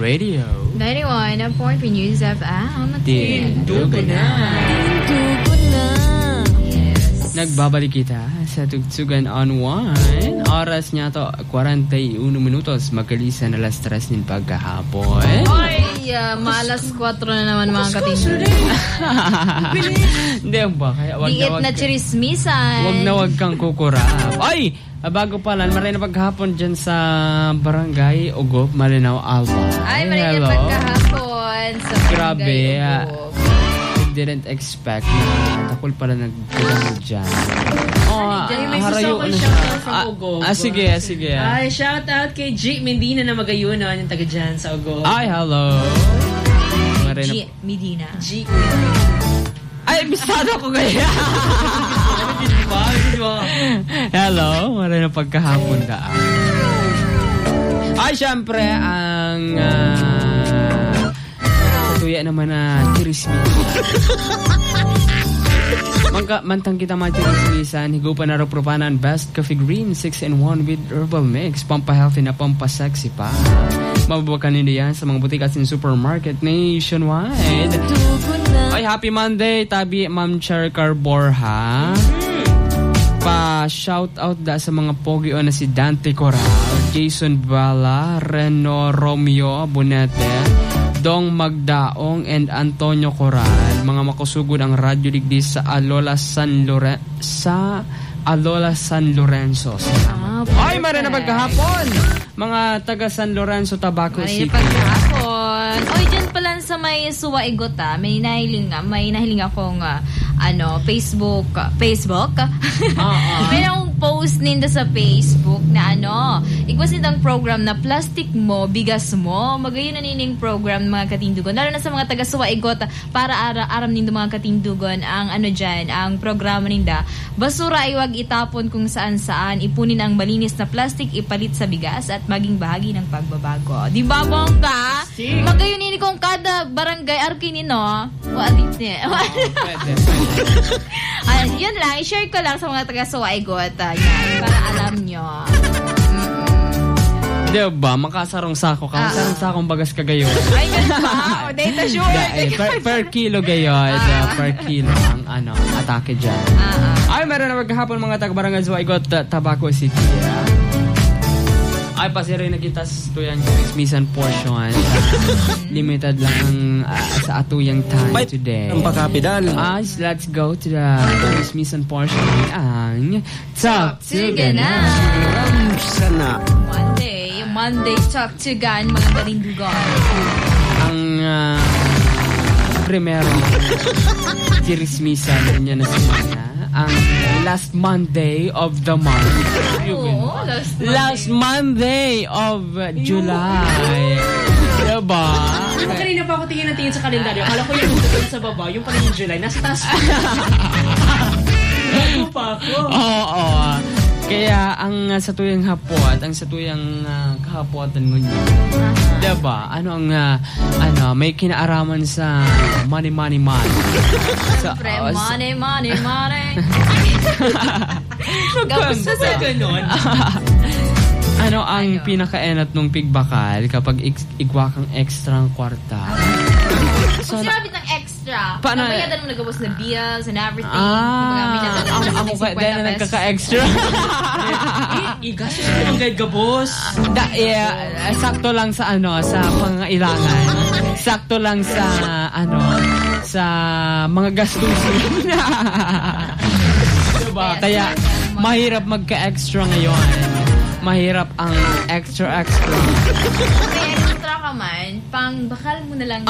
Radio. 91.3 News FM. Tindugo na. Nagbabalik kita sa Tugtugan on 1. Oras niya to 41 minutos. Magkalisan alas 3 ng pagkahapon. Ay, malas 4 na naman mga katindugan. Hindi ba? Kaya wag Diit na chirismisan. Wag kang kukurap. Ay! Bago pala, maray na pagkahapon dyan sa Barangay Ugop, Malinaw, Alba. Ay, maray na pagkahapon sa Barangay Ugop. Didn't expect na takol pala nagkulang dyan. May harayo na siya. Sige. Ay, shout out kay G Medina na magayuno yung taga dyan sa Ugop. Ay, hello. G Medina. Ay, bisado ko kaya. Hello, maray na pagkahapon daan. Ay, syempre, ang tuya naman na chirismis. Mantang kita chirismisan, higupan na ropropanan Best Coffee Green 6-in-1 with herbal mix, pampahealthy na pampasexy pa. Mababakan nila yan sa mga butika at supermarket nationwide. Ay, happy Monday, tabi Ma'am Cher Carborha. Pa-shout out da sa mga pogi na si Dante Coral, Jason Bala, Reno Romeo Bonete, Dong Magdaong and Antonio Coral, mga makusugod ang radyo digdi sa Alola San Lorenzo. Ay, mara na pagkahapon. Mga taga San Lorenzo, Tabaco City. Ay, pagkahapon. Oy, dyan pala sa may Suwaigot, may nahiling akong Facebook. May akong post ninda sa Facebook na igwas nitang program na plastic mo, bigas mo. Magayon na nining program mga katindugon. Lalo na sa mga taga Suwaigot para aram nindo mga katindugon ang ang programa ninda. Basura ay wag itapon kung saan-saan. Ipunin ang malinis na plastic, ipalit sa bigas at maging bahagi ng pagbabago. Di ba, bongga? Magayon nini kung kada barangay arkinin, no? Walit niya. Yun lang, i-share ko lang sa mga taga Suwaigot para alam nyo. Diba, makasarong sako bagas kagayon. Ay, ganun ba? O, data sure. Per kilo gayon. Per kilo ang atake dyan. Ay, meron na maghapon mga taga-barangay Suwaigot, Tabaco City. Ay, pasirin na kita sa atuyang Christmasan portion. Limited lang ang sa atuyang time today. Ang pakapidal. Let's go to the Christmasan portion. Ang Talk to Ganan. Sana. Monday Talk to Gan, mga karindugan. Ang primero Christmasan niya na sila. Ang last Monday of the month. Last Monday of July. Diba? Diba kanina pa ako tingin sa kalendaryo. Akala ko yung sa baba, yung pala yung July. Nasa taas. Bago pa ako. Oo. Kaya ang sa tuyang hapot, ang sa tuyang kahapotan ngunyan. Diba? May kinaaraman sa money. Siyempre, money. Sa ganon. Ang pinaka-enat nung pigbakal kapag igwa kang extrang kwarta? Kung sinabi ng extra, paano? nabayadan mo nagabos na bills and everything. Ako pa din na nagkaka-extra. Igastos ko ang guide gabos. Sakto lang sa sa pangailangan. Sakto lang sa sa mga gastusin. Diba? Kaya mahirap magka-extra ngayon. Mahirap ang extra. Kaya extra ka man, pang bakal mo na lang.